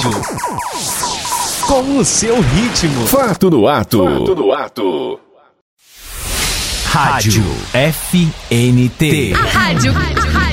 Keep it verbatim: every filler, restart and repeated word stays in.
Com o seu ritmo. Fato no ato. Fato no ato. Rádio F N T. A rádio, a rádio